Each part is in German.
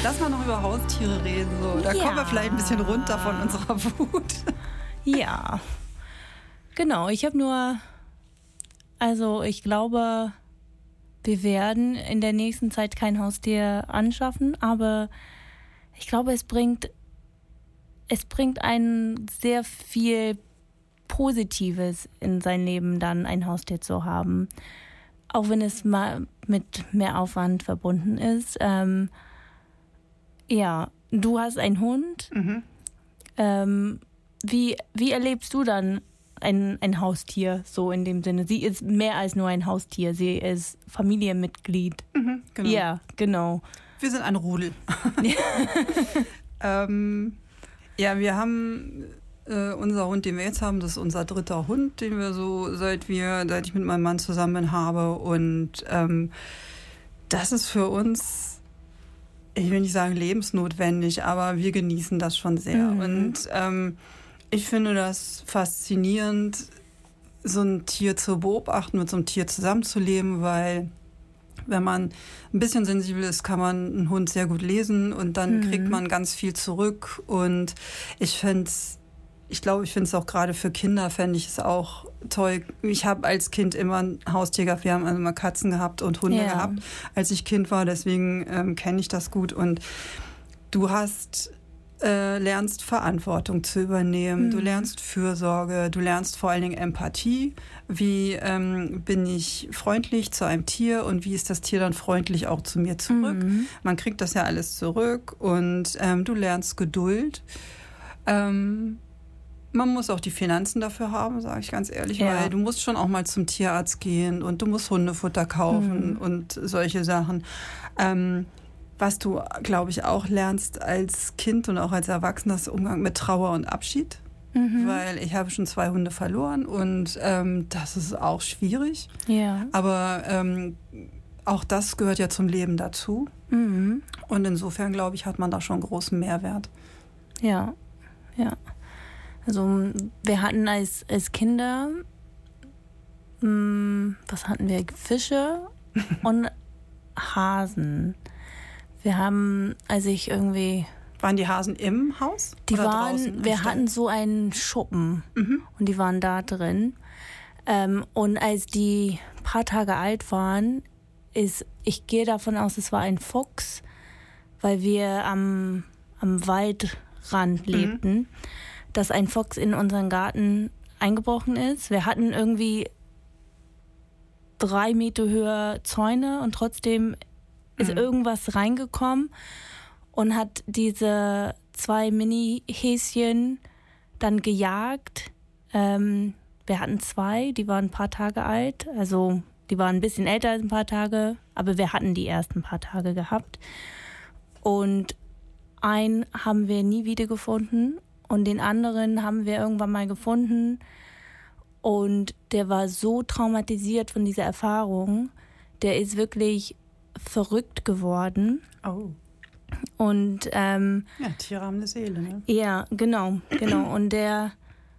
Lass mal noch über Haustiere reden. So. Da kommen wir vielleicht ein bisschen runter von unserer Wut. Ja, genau. Ich glaube, wir werden in der nächsten Zeit kein Haustier anschaffen, aber ich glaube, es bringt einen sehr viel Positives in sein Leben, dann ein Haustier zu haben. Auch wenn es mal mit mehr Aufwand verbunden ist. Ja, du hast einen Hund. Mhm. Wie erlebst du dann ein Haustier so in dem Sinne? Sie ist mehr als nur ein Haustier, sie ist Familienmitglied. Mhm, genau. Ja, genau. Wir sind ein Rudel. Ja, wir haben unser Hund, den wir jetzt haben, das ist unser dritter Hund, den wir so seit ich mit meinem Mann zusammen bin, habe. Und das ist für uns, ich will nicht sagen lebensnotwendig, aber wir genießen das schon sehr. Mhm. Und ich finde das faszinierend, so ein Tier zu beobachten, mit so einem Tier zusammenzuleben, weil wenn man ein bisschen sensibel ist, kann man einen Hund sehr gut lesen und dann kriegt man ganz viel zurück. Und ich finde es auch gerade für Kinder, fände ich es auch toll. Ich habe als Kind immer ein Haustier gehabt. Wir haben also immer Katzen gehabt und Hunde gehabt, als ich Kind war. Deswegen kenne ich das gut. Und du lernst Verantwortung zu übernehmen, du lernst Fürsorge, du lernst vor allen Dingen Empathie. Wie bin ich freundlich zu einem Tier und wie ist das Tier dann freundlich auch zu mir zurück? Man kriegt das ja alles zurück und du lernst Geduld. Man muss auch die Finanzen dafür haben, sage ich ganz ehrlich, weil du musst schon auch mal zum Tierarzt gehen und du musst Hundefutter kaufen und solche Sachen. Was du, glaube ich, auch lernst als Kind und auch als Erwachsener, ist Umgang mit Trauer und Abschied. Weil ich habe schon 2 Hunde verloren und das ist auch schwierig. Ja. Aber auch das gehört ja zum Leben dazu. Und insofern, glaube ich, hat man da schon einen großen Mehrwert. Ja, ja. Also wir hatten als Kinder, was hatten wir? Fische und Hasen. Wir haben, Waren die Hasen im Haus? Wir draußen hatten so einen Schuppen und die waren da drin. Und als die ein paar Tage alt waren, ich gehe davon aus, es war ein Fuchs, weil wir am Waldrand lebten, dass ein Fuchs in unseren Garten eingebrochen ist. Wir hatten irgendwie 3 Meter höher Zäune und trotzdem ist irgendwas reingekommen und hat diese 2 Mini-Häschen dann gejagt. Wir hatten 2, die waren ein paar Tage alt. Also die waren ein bisschen älter als ein paar Tage, aber wir hatten die erst ein paar Tage gehabt. Und einen haben wir nie wieder gefunden und den anderen haben wir irgendwann mal gefunden. Und der war so traumatisiert von dieser Erfahrung, der ist wirklich verrückt geworden. Oh. Und ja, Tiere haben eine Seele, ne? Ja, genau. Und der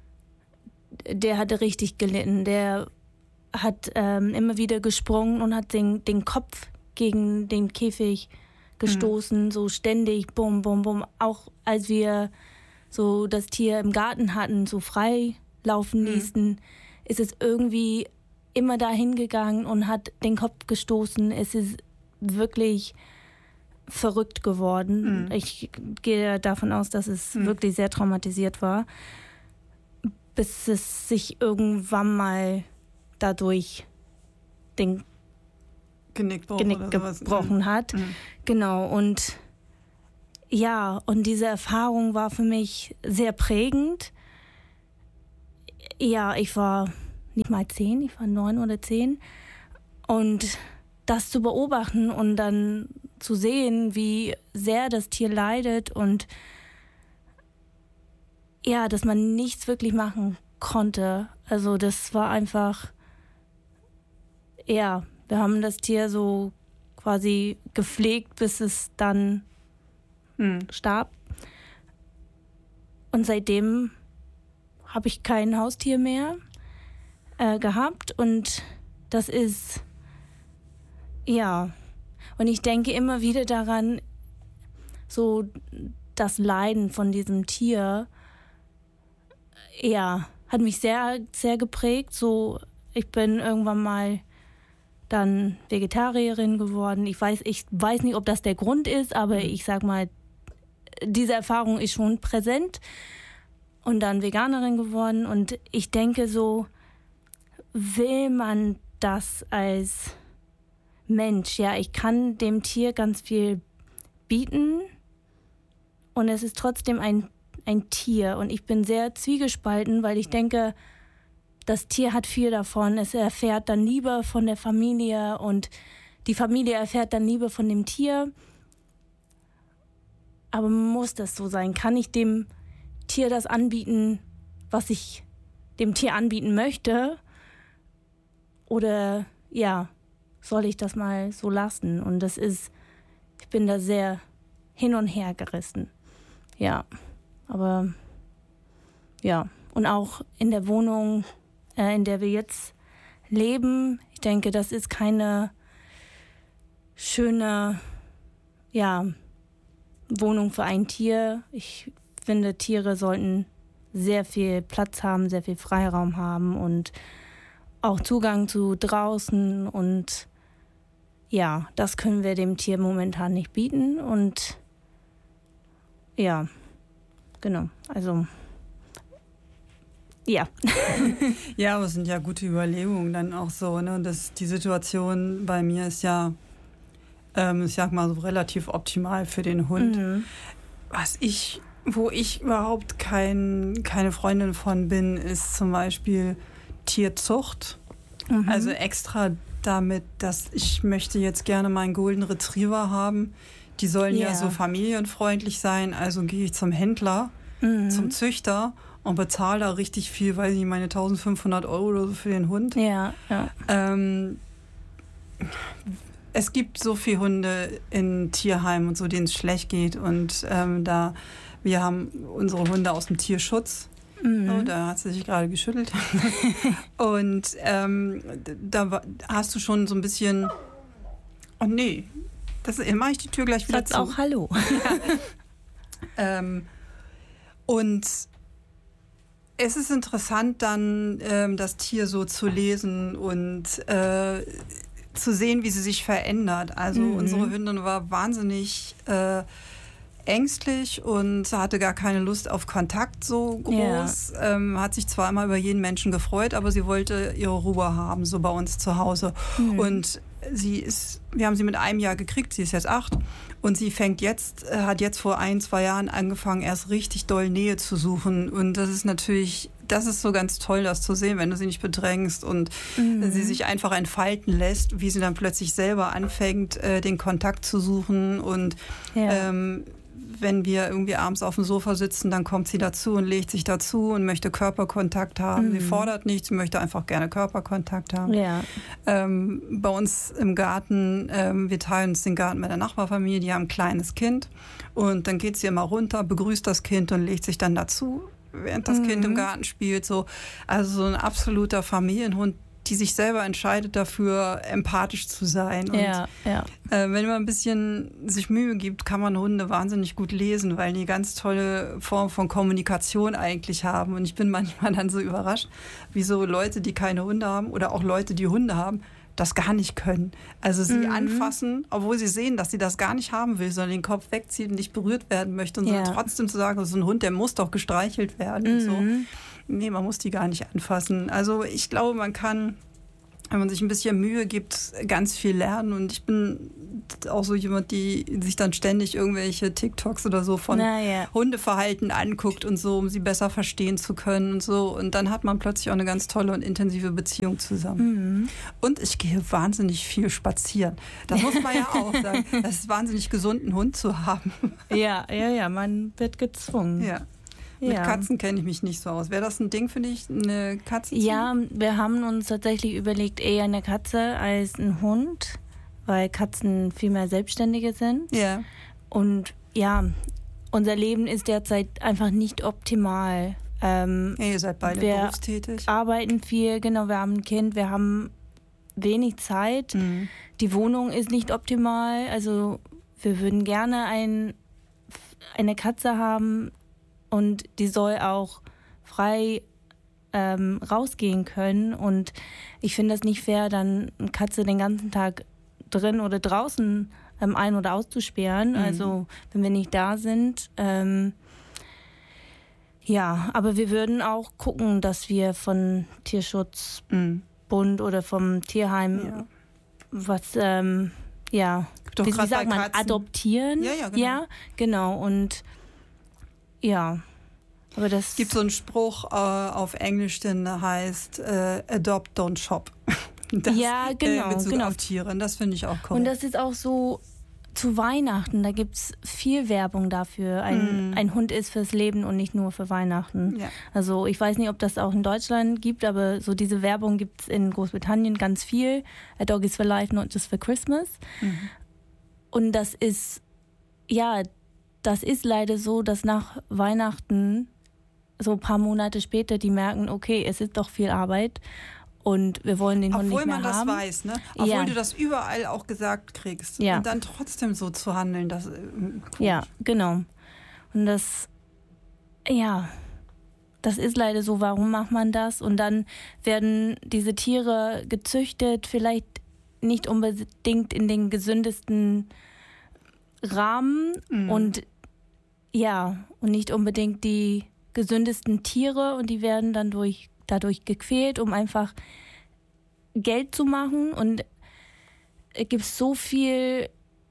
hatte richtig gelitten. Der hat immer wieder gesprungen und hat den Kopf gegen den Käfig gestoßen, so ständig, bum, bum, bum. Auch als wir so das Tier im Garten hatten, so frei laufen ließen, ist es irgendwie immer dahin gegangen und hat den Kopf gestoßen. Es ist wirklich verrückt geworden. Ich gehe davon aus, dass es wirklich sehr traumatisiert war, bis es sich irgendwann mal dadurch den Genick gebrochen hat. Genau, und ja, und diese Erfahrung war für mich sehr prägend. Ja, ich war nicht mal 10, ich war 9 oder 10. Und das zu beobachten und dann zu sehen, wie sehr das Tier leidet und ja, dass man nichts wirklich machen konnte. Also das war einfach, ja, wir haben das Tier so quasi gepflegt, bis es dann starb. Und seitdem habe ich kein Haustier mehr gehabt und das ist, ja, und ich denke immer wieder daran, so das Leiden von diesem Tier, ja, hat mich sehr, sehr geprägt. So, ich bin irgendwann mal dann Vegetarierin geworden. Ich weiß nicht, ob das der Grund ist, aber ich sag mal, diese Erfahrung ist schon präsent. Und dann Veganerin geworden. Und ich denke so, will man das als Mensch? Ja, ich kann dem Tier ganz viel bieten und es ist trotzdem ein Tier. Und ich bin sehr zwiegespalten, weil ich denke, das Tier hat viel davon. Es erfährt dann Liebe von der Familie und die Familie erfährt dann Liebe von dem Tier. Aber muss das so sein? Kann ich dem Tier das anbieten, was ich dem Tier anbieten möchte? Oder ja, soll ich das mal so lassen? Und ich bin da sehr hin und her gerissen. Ja, aber ja. Und auch in der Wohnung, in der wir jetzt leben, ich denke, das ist keine schöne, ja, Wohnung für ein Tier. Ich finde, Tiere sollten sehr viel Platz haben, sehr viel Freiraum haben und auch Zugang zu draußen. Und ja, das können wir dem Tier momentan nicht bieten. Und ja, genau, also ja. Ja, aber es sind ja gute Überlegungen dann auch so, ne? Die Situation bei mir ist ja, ich sag mal, so relativ optimal für den Hund. Mhm. Wo ich überhaupt keine Freundin von bin, ist zum Beispiel Tierzucht. Mhm. Also extra damit, dass ich möchte jetzt gerne meinen Golden Retriever haben. Die sollen ja so familienfreundlich sein. Also gehe ich zum Händler, zum Züchter und bezahle da richtig viel, weiß ich, meine 1.500 € oder so für den Hund. Ja, ja. Es gibt so viele Hunde in Tierheimen und so, denen es schlecht geht. Und wir haben unsere Hunde aus dem Tierschutz. Oh, da hat sie sich gerade geschüttelt. Und da hast du schon so ein bisschen, oh nee, mache ich die Tür gleich wieder Sag's zu. auch Hallo. Ja. Und es ist interessant dann, das Tier so zu lesen und zu sehen, wie sie sich verändert. Also unsere Hündin war wahnsinnig ängstlich und hatte gar keine Lust auf Kontakt so groß. Hat sich zwar immer über jeden Menschen gefreut, aber sie wollte ihre Ruhe haben, so bei uns zu Hause. Und wir haben sie mit einem Jahr gekriegt, sie ist jetzt 8 und sie hat jetzt vor 1-2 Jahren angefangen, erst richtig doll Nähe zu suchen. Und das ist so ganz toll, das zu sehen, wenn du sie nicht bedrängst und sie sich einfach entfalten lässt, wie sie dann plötzlich selber anfängt, den Kontakt zu suchen. Und wenn wir irgendwie abends auf dem Sofa sitzen, dann kommt sie dazu und legt sich dazu und möchte Körperkontakt haben. Sie fordert nichts, sie möchte einfach gerne Körperkontakt haben. Ja. Bei uns im Garten, wir teilen uns den Garten mit der Nachbarfamilie, die haben ein kleines Kind und dann geht sie immer runter, begrüßt das Kind und legt sich dann dazu, während das Kind im Garten spielt. So. Also so ein absoluter Familienhund, die sich selber entscheidet dafür, empathisch zu sein. Und wenn man ein bisschen sich Mühe gibt, kann man Hunde wahnsinnig gut lesen, weil die ganz tolle Form von Kommunikation eigentlich haben. Und ich bin manchmal dann so überrascht, wie so Leute, die keine Hunde haben oder auch Leute, die Hunde haben, das gar nicht können. Also sie anfassen, obwohl sie sehen, dass sie das gar nicht haben will, sondern den Kopf wegzieht und nicht berührt werden möchte. Und so trotzdem zu sagen, so ein Hund, der muss doch gestreichelt werden. Und so. Nee, man muss die gar nicht anfassen. Also ich glaube, man kann, wenn man sich ein bisschen Mühe gibt, ganz viel lernen. Und ich bin auch so jemand, die sich dann ständig irgendwelche TikToks oder so von Hundeverhalten anguckt und so, um sie besser verstehen zu können und so. Und dann hat man plötzlich auch eine ganz tolle und intensive Beziehung zusammen. Und ich gehe wahnsinnig viel spazieren. Das muss man ja auch sagen. Das ist wahnsinnig gesund, einen Hund zu haben. Ja, man wird gezwungen. Ja. Mit Katzen kenne ich mich nicht so aus. Wäre das ein Ding für dich, eine Katze? Ja, wir haben uns tatsächlich überlegt, eher eine Katze als ein Hund, weil Katzen viel mehr Selbstständige sind. Ja. Und ja, unser Leben ist derzeit einfach nicht optimal. Ihr seid beide berufstätig. Wir arbeiten viel, genau, wir haben ein Kind, wir haben wenig Zeit. Die Wohnung ist nicht optimal, also wir würden gerne ein eine Katze haben und die soll auch frei rausgehen können. Und ich finde das nicht fair, dann eine Katze den ganzen Tag drin oder draußen ein- oder auszusperren. Also wenn wir nicht da sind. Ja, aber wir würden auch gucken, dass wir von Tierschutzbund oder vom Tierheim was, Doch wie grad sagt bei man, Katzen. adoptieren. Ja, genau. Ja, genau. Und ja, aber das... Es gibt so einen Spruch auf Englisch, der heißt Adopt, don't shop. Das, ja, genau. Mit Bezug genau. auf Tiere. Das finde ich auch korrekt. Und das ist auch so zu Weihnachten, da gibt es viel Werbung dafür. Ein Hund ist fürs Leben und nicht nur für Weihnachten. Ja. Also ich weiß nicht, ob das auch in Deutschland gibt, aber so diese Werbung gibt es in Großbritannien ganz viel. A dog is for life, not just for Christmas. Und das ist leider so, dass nach Weihnachten, so ein paar Monate später, die merken, okay, es ist doch viel Arbeit. Und wir wollen den Hund nicht mehr haben. Obwohl man das weiß, ne? Obwohl du das überall auch gesagt kriegst. Ja. Und dann trotzdem so zu handeln, das ja, genau. Und das ist leider so. Warum macht man das? Und dann werden diese Tiere gezüchtet, vielleicht nicht unbedingt in den gesündesten Rahmen und nicht unbedingt die gesündesten Tiere, und die werden dann dadurch gequält, um einfach Geld zu machen. Und es gibt so viel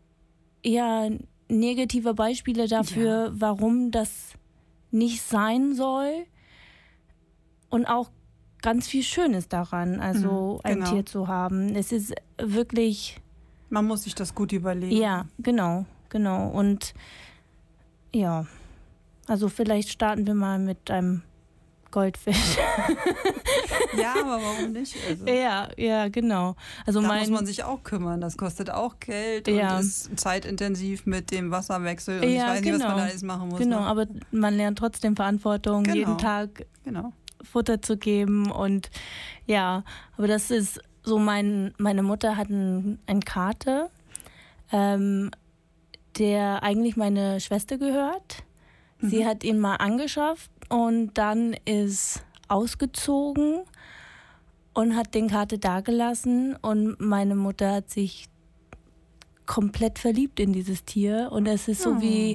negative Beispiele dafür, warum das nicht sein soll, und auch ganz viel Schönes daran, also ein Tier zu haben. Es ist wirklich... Man muss sich das gut überlegen. Ja, genau. Und ja, also vielleicht starten wir mal mit einem Goldfisch. Ja, aber warum nicht? Also, ja, genau. Also da muss man sich auch kümmern. Das kostet auch Geld und ist zeitintensiv mit dem Wasserwechsel. Und ich weiß nicht, was man da alles machen muss. Genau, ne? aber man lernt trotzdem Verantwortung, jeden Tag Futter zu geben. Und ja, aber das ist so, meine Mutter hat einen Kater, der eigentlich meine Schwester gehört. Sie hat ihn mal angeschafft und dann ist ausgezogen und hat den Kater dagelassen, und meine Mutter hat sich komplett verliebt in dieses Tier, und es ist so wie,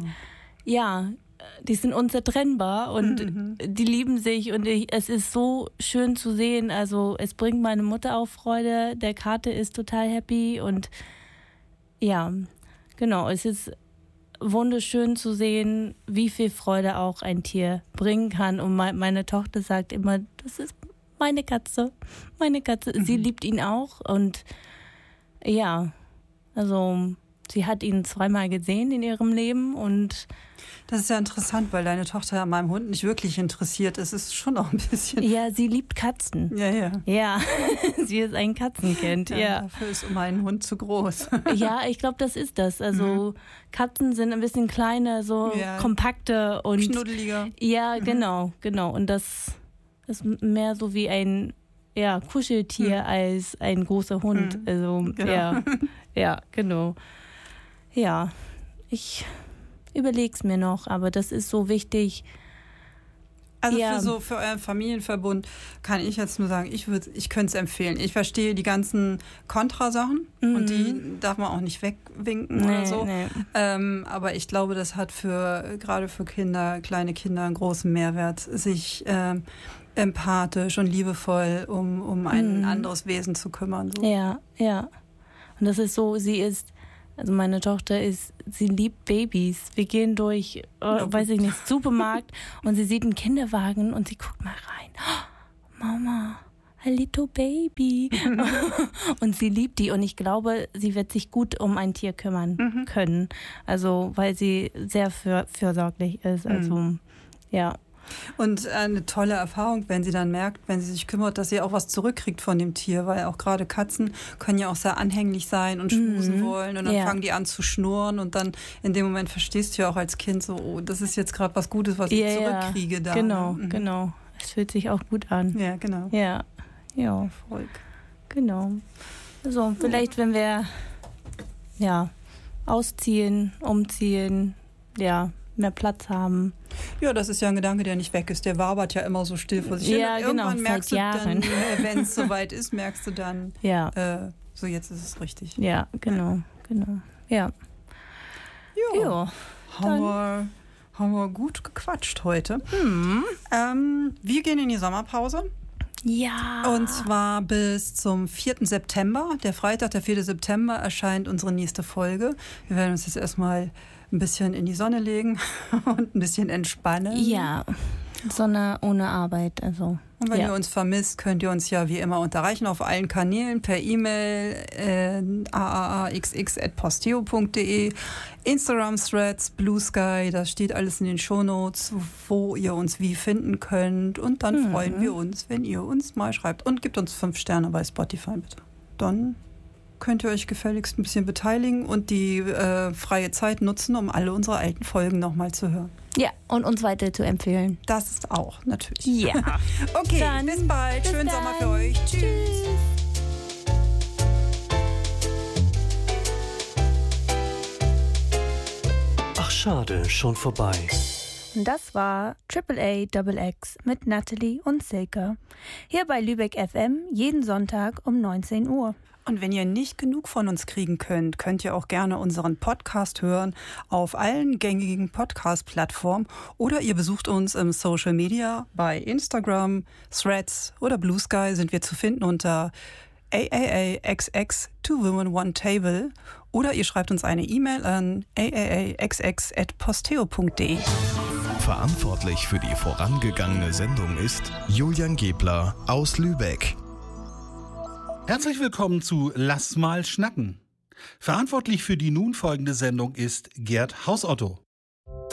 die sind unzertrennbar und die lieben sich, und es ist so schön zu sehen. Also es bringt meine Mutter auch Freude, der Kater ist total happy, und ja, genau, es ist wunderschön zu sehen, wie viel Freude auch ein Tier bringen kann. Und meine Tochter sagt immer, das ist meine Katze. Sie liebt ihn auch. Und ja, also sie hat ihn 2-mal gesehen in ihrem Leben. Und das ist ja interessant, weil deine Tochter an meinem Hund nicht wirklich interessiert ist. Es ist schon auch ein bisschen... Ja, sie liebt Katzen. Ja, sie ist ein Katzenkind. Ja. Dafür ist mein Hund zu groß. Ja, ich glaube, das ist das. Also Katzen sind ein bisschen kleiner, so kompakter und schnuddeliger. Ja, genau. Und das ist mehr so wie ein Kuscheltier als ein großer Hund. Also ja, genau. Ja, ich überleg's mir noch, aber das ist so wichtig. Also für euren Familienverbund kann ich jetzt nur sagen, ich könnte es empfehlen. Ich verstehe die ganzen Kontrasachen und die darf man auch nicht wegwinken oder so. Nee. Aber ich glaube, das hat gerade für Kinder, kleine Kinder, einen großen Mehrwert, sich empathisch und liebevoll um ein anderes Wesen zu kümmern. So. Ja. Und das ist so, also meine Tochter sie liebt Babys. Wir gehen durch, weiß ich nicht, Supermarkt, und sie sieht einen Kinderwagen und sie guckt mal rein. Oh, Mama, a little baby. Und sie liebt die, und ich glaube, sie wird sich gut um ein Tier kümmern können. Also, weil sie sehr fürsorglich ist. Also, ja. Und eine tolle Erfahrung, wenn sie dann merkt, wenn sie sich kümmert, dass sie auch was zurückkriegt von dem Tier, weil auch gerade Katzen können ja auch sehr anhänglich sein und schmusen wollen, und dann fangen die an zu schnurren, und dann in dem Moment verstehst du ja auch als Kind so, oh, das ist jetzt gerade was Gutes, was ich zurückkriege da. Genau. Es fühlt sich auch gut an. Ja, genau. Ja. Erfolg. Genau. Also vielleicht, wenn wir ausziehen, umziehen, mehr Platz haben. Ja, das ist ja ein Gedanke, der nicht weg ist. Der wabert ja immer so still vor sich hin. Ja, Und irgendwann genau, merkst seit du Jahren. dann, wenn es soweit ist, merkst du dann, so jetzt ist es richtig. Ja, genau. Ja. Jo. Haben wir gut gequatscht heute. Wir gehen in die Sommerpause. Ja. Und zwar bis zum 4. September. Der Freitag, der 4. September, erscheint unsere nächste Folge. Wir werden uns jetzt erstmal ein bisschen in die Sonne legen und ein bisschen entspannen. Ja, Sonne ohne Arbeit, also. Und wenn ihr uns vermisst, könnt ihr uns ja wie immer unterreichen auf allen Kanälen, per E-Mail, aaxx@posteo.de, Instagram-Threads, Blue Sky, das steht alles in den Shownotes, wo ihr uns wie finden könnt. Und dann freuen wir uns, wenn ihr uns mal schreibt. Und gebt uns 5 Sterne bei Spotify, bitte. Dann könnt ihr euch gefälligst ein bisschen beteiligen und die freie Zeit nutzen, um alle unsere alten Folgen nochmal zu hören. Ja, und uns weiter zu empfehlen. Das ist auch, natürlich. Ja. Okay, dann, bis bald. Schönen Sommer für euch. Tschüss. Ach schade, schon vorbei. Und das war AAA XX mit Natalie und Silke. Hier bei Lübeck FM jeden Sonntag um 19 Uhr. Und wenn ihr nicht genug von uns kriegen könnt, könnt ihr auch gerne unseren Podcast hören auf allen gängigen Podcast-Plattformen oder ihr besucht uns im Social Media bei Instagram, Threads oder Blue Sky sind wir zu finden unter AAAXX 2 Women 1 Table oder ihr schreibt uns eine E-Mail an aaaxx@posteo.de. Verantwortlich für die vorangegangene Sendung ist Julian Gebler aus Lübeck. Herzlich willkommen zu Lass mal schnacken. Verantwortlich für die nun folgende Sendung ist Gerd Hausotto.